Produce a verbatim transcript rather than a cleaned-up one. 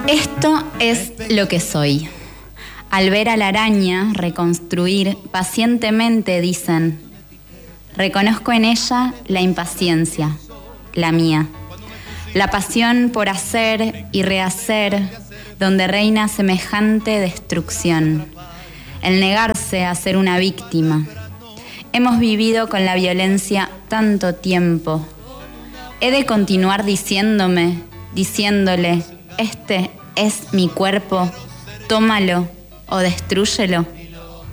Esto es lo que soy. Al ver a la araña reconstruir pacientemente, dicen, reconozco en ella la impaciencia, la mía, la pasión por hacer y rehacer, donde reina semejante destrucción, el negarse a ser una víctima. Hemos vivido con la violencia tanto tiempo. He de continuar diciéndome, diciéndole, este es mi cuerpo, tómalo o destrúyelo.